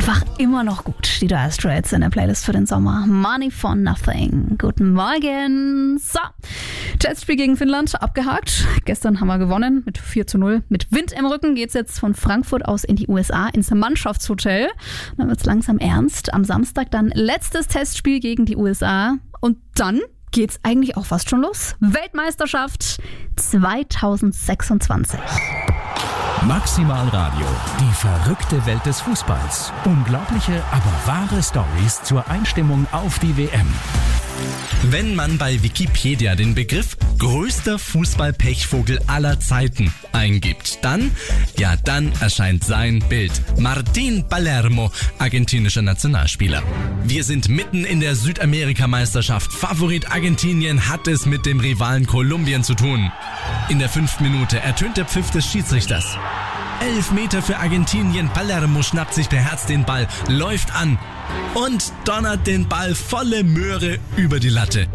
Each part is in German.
einfach immer noch gut. Die Dire Straits in der Playlist für den Sommer. Money for Nothing. Guten Morgen. So, Testspiel gegen Finnland abgehakt. Gestern haben wir gewonnen mit 4:0. Mit Wind im Rücken geht's jetzt von Frankfurt aus in die USA ins Mannschaftshotel. Dann wird's langsam ernst. Am Samstag dann letztes Testspiel gegen die USA. Und dann geht's eigentlich auch fast schon los. Weltmeisterschaft 2026. Maximal Radio, die verrückte Welt des Fußballs. Unglaubliche, aber wahre Stories zur Einstimmung auf die WM. Wenn man bei Wikipedia den Begriff größter Fußballpechvogel aller Zeiten eingibt, dann erscheint sein Bild. Martín Palermo, argentinischer Nationalspieler. Wir sind mitten in der Südamerika-Meisterschaft. Favorit Argentinien hat es mit dem Rivalen Kolumbien zu tun. In der 5. Minute ertönt der Pfiff des Schiedsrichters. 11 Meter für Argentinien. Palermo schnappt sich beherzt den Ball, läuft an und donnert den Ball volle Möhre über die Latte.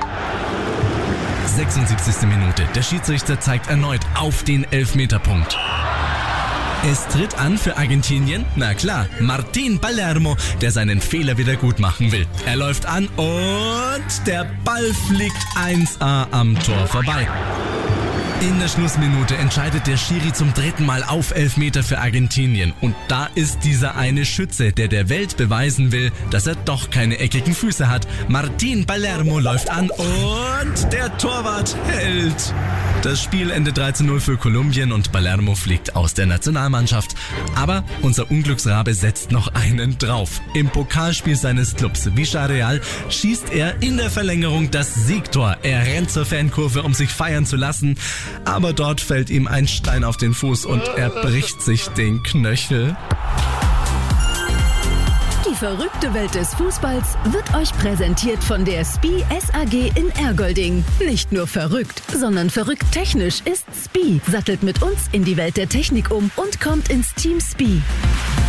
76. Minute. Der Schiedsrichter zeigt erneut auf den Elfmeterpunkt. Es tritt an für Argentinien, na klar, Martín Palermo, der seinen Fehler wieder gut machen will. Er läuft an und der Ball fliegt 1A am Tor vorbei. In der Schlussminute entscheidet der Schiri zum 3. Mal auf Elfmeter für Argentinien. Und da ist dieser eine Schütze, der der Welt beweisen will, dass er doch keine eckigen Füße hat. Martín Palermo läuft an und der Torwart hält. Das Spiel endet 3:0 für Kolumbien und Palermo fliegt aus der Nationalmannschaft. Aber unser Unglücksrabe setzt noch einen drauf. Im Pokalspiel seines Clubs Villarreal schießt er in der Verlängerung das Siegtor. Er rennt zur Fankurve, um sich feiern zu lassen. Aber dort fällt ihm ein Stein auf den Fuß und er bricht sich den Knöchel. Die verrückte Welt des Fußballs wird euch präsentiert von der SPIE SAG in Ergolding. Nicht nur verrückt, sondern verrückt technisch ist SPIE. Sattelt mit uns in die Welt der Technik um und kommt ins Team SPIE.